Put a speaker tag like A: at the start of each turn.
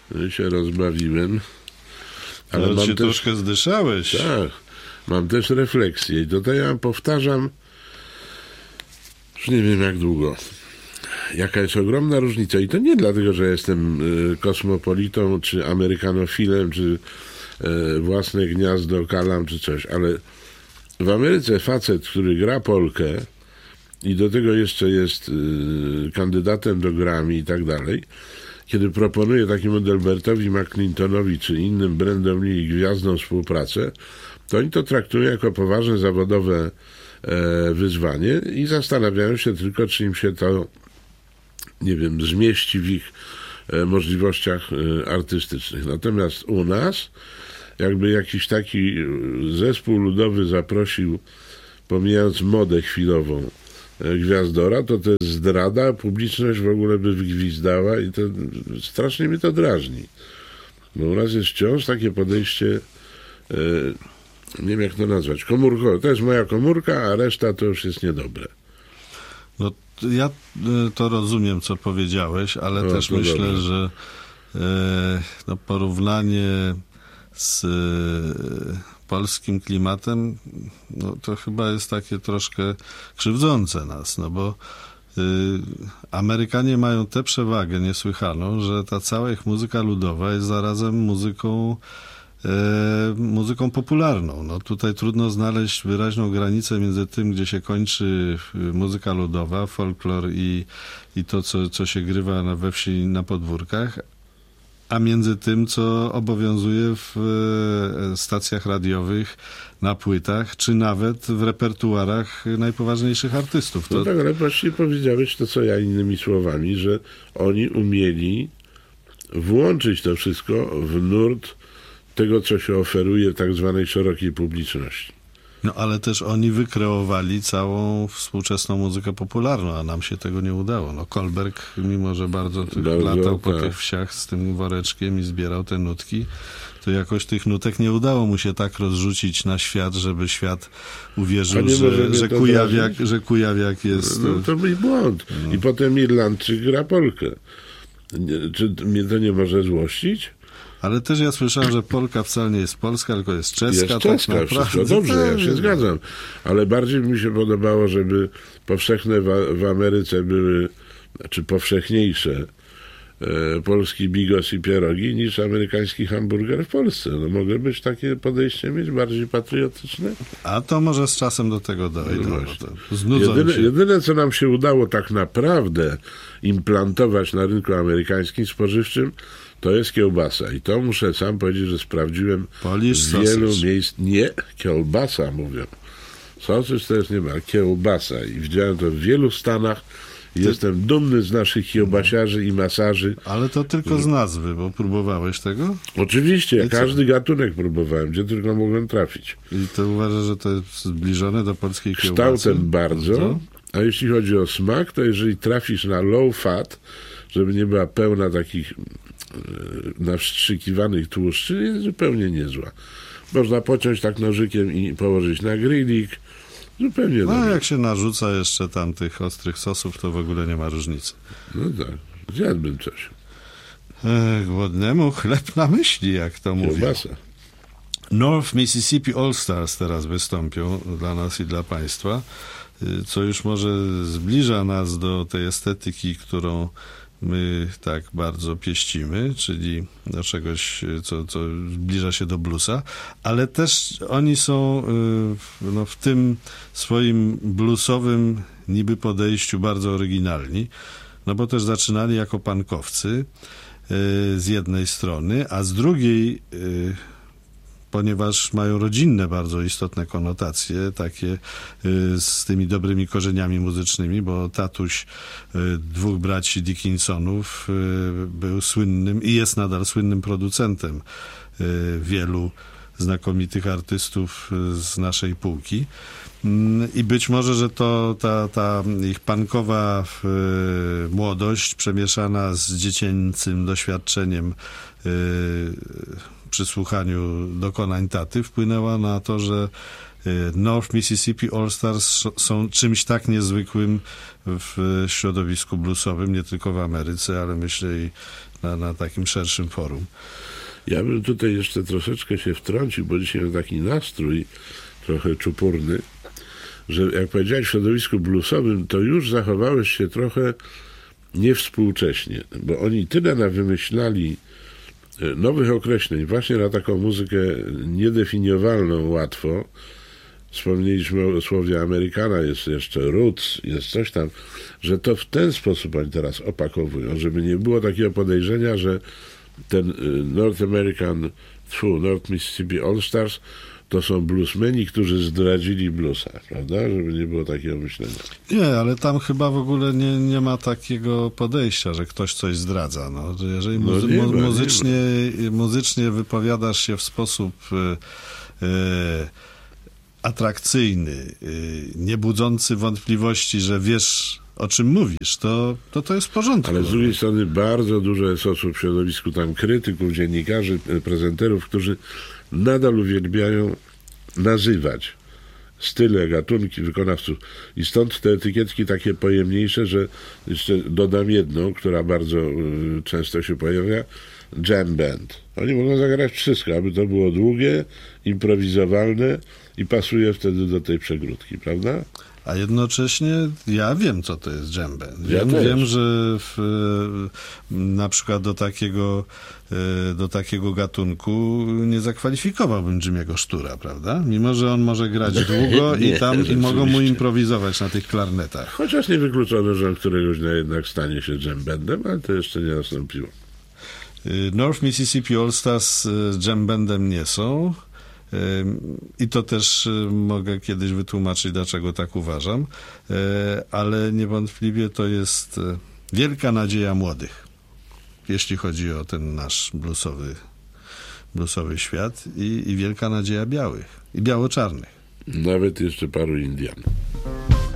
A: się rozbawiłem.
B: Ale się troszkę zdyszałeś.
A: Tak. Mam też refleksję i tutaj ja powtarzam już nie wiem jak długo. Jaka jest ogromna różnica i to nie dlatego, że jestem kosmopolitą, czy amerykanofilem, czy własne gniazdo kalam, czy coś, ale w Ameryce facet, który gra polkę i do tego jeszcze jest kandydatem do Grammy i tak dalej, kiedy proponuje takiemu Delbertowi McClintonowi czy innym Brandom Lee i gwiazdom współpracę, to oni to traktują jako poważne zawodowe wyzwanie i zastanawiają się tylko, czy im się to, nie wiem, zmieści w ich możliwościach artystycznych. Natomiast u nas, jakby jakiś taki zespół ludowy zaprosił, pomijając modę chwilową, gwiazdora, to jest zdrada, publiczność w ogóle by wygwizdała i to strasznie mnie to drażni. Bo u nas jest wciąż takie podejście, nie wiem jak to nazwać, komórkowe. To jest moja komórka, a reszta to już jest niedobre.
B: No ja to rozumiem, co powiedziałeś, ale też myślę, dobrze, że porównanie z polskim klimatem, no to chyba jest takie troszkę krzywdzące nas, no bo Amerykanie mają tę przewagę niesłychaną, że ta cała ich muzyka ludowa jest zarazem muzyką popularną. No tutaj trudno znaleźć wyraźną granicę między tym, gdzie się kończy muzyka ludowa, folklor i to, co się grywa we wsi na podwórkach, a między tym, co obowiązuje w stacjach radiowych, na płytach, czy nawet w repertuarach najpoważniejszych artystów.
A: No tak, ale właśnie powiedziałeś to, co ja innymi słowami, że oni umieli włączyć to wszystko w nurt tego, co się oferuje tak zwanej szerokiej publiczności.
B: No ale też oni wykreowali całą współczesną muzykę popularną, a nam się tego nie udało. No Kolberg, mimo że bardzo latał po tych wsiach z tym woreczkiem i zbierał te nutki, to jakoś tych nutek nie udało mu się tak rozrzucić na świat, żeby świat uwierzył, że Kujawiak jest...
A: No to był błąd. No. I potem Irlandczyk gra polkę. Czy mnie to nie może złościć?
B: Ale też ja słyszałem, że polka wcale nie jest polska, tylko jest czeska.
A: Jest czeska, tak wszystko dobrze, ja się zgadzam. Ale bardziej mi się podobało, żeby powszechne w Ameryce były, znaczy powszechniejsze polski bigos i pierogi niż amerykański hamburger w Polsce. No mogę być takie podejście mieć bardziej patriotyczne?
B: A to może z czasem do tego dojdę. No
A: jedyne, co nam się udało tak naprawdę implantować na rynku amerykańskim spożywczym, to jest kiełbasa. I to muszę sam powiedzieć, że sprawdziłem w wielu miejsc. Nie, kiełbasa mówią. Sosyż to jest nie ma, kiełbasa. I widziałem to w wielu stanach. Jestem dumny z naszych kiełbasiarzy i masaży.
B: Ale to tylko z nazwy, bo próbowałeś tego?
A: Oczywiście, każdy gatunek próbowałem, gdzie tylko mogłem trafić.
B: I to uważasz, że to jest zbliżone do polskiej kiełbasy?
A: Kształtem bardzo, a jeśli chodzi o smak, to jeżeli trafisz na low fat, żeby nie była pełna takich nawstrzykiwanych tłuszczy, jest zupełnie niezła. Można pociąć tak nożykiem i położyć na grillik. Zupełnie dobrze.
B: No jak się narzuca jeszcze tam tych ostrych sosów, to w ogóle nie ma różnicy.
A: No tak, zjadłbym coś.
B: Głodnemu chleb na myśli, jak to mówią.
A: Kiełbasa.
B: North Mississippi All Stars teraz wystąpią dla nas i dla państwa, co już może zbliża nas do tej estetyki, którą my tak bardzo pieścimy, czyli do czegoś, co zbliża się do bluesa, ale też oni są w tym swoim bluesowym niby podejściu bardzo oryginalni, no bo też zaczynali jako punkowcy z jednej strony, a z drugiej ponieważ mają rodzinne bardzo istotne konotacje, takie z tymi dobrymi korzeniami muzycznymi, bo tatuś dwóch braci Dickinsonów był słynnym i jest nadal słynnym producentem wielu znakomitych artystów z naszej półki. I być może, że to ta ich punkowa młodość przemieszana z dziecięcym doświadczeniem przy słuchaniu dokonań taty wpłynęła na to, że North Mississippi All Stars są czymś tak niezwykłym w środowisku bluesowym, nie tylko w Ameryce, ale myślę i na takim szerszym forum.
A: Ja bym tutaj jeszcze troszeczkę się wtrącił, bo dzisiaj mam taki nastrój trochę czupurny, że jak powiedziałeś w środowisku bluesowym, to już zachowałeś się trochę niewspółcześnie, bo oni tyle nawymyślali nowych określeń właśnie na taką muzykę niedefiniowalną łatwo. Wspomnieliśmy o słowie Amerykana, jest jeszcze roots, jest coś tam, że to w ten sposób oni teraz opakowują, żeby nie było takiego podejrzenia, że ten North Mississippi All Stars to są bluesmeni, którzy zdradzili bluesa, prawda? Żeby nie było takiego myślenia.
B: Nie, ale tam chyba w ogóle nie ma takiego podejścia, że ktoś coś zdradza. No, jeżeli muzycznie wypowiadasz się w sposób atrakcyjny, nie budzący wątpliwości, że wiesz, o czym mówisz, to jest w porządku.
A: Ale z drugiej strony bardzo dużo jest osób w środowisku tam krytyków, dziennikarzy, prezenterów, którzy nadal uwielbiają nazywać style, gatunki wykonawców. I stąd te etykietki takie pojemniejsze, że jeszcze dodam jedną, która bardzo często się pojawia, jam band. Oni mogą zagrać wszystko, aby to było długie, improwizowalne i pasuje wtedy do tej przegródki, prawda?
B: A jednocześnie ja wiem, co to jest jam band. Wiem, że na przykład do takiego gatunku nie zakwalifikowałbym Jimmy'ego Sztura, prawda? Mimo że on może grać długo i mogą mu improwizować na tych klarnetach.
A: Chociaż nie wykluczone, że on któregoś dnia jednak stanie się jam bandem, ale to jeszcze nie nastąpiło.
B: North Mississippi All Stars jam bandem nie są. I to też mogę kiedyś wytłumaczyć, dlaczego tak uważam, ale niewątpliwie to jest wielka nadzieja młodych, jeśli chodzi o ten nasz bluesowy świat i wielka nadzieja białych i biało-czarnych.
A: Nawet jeszcze paru Indian.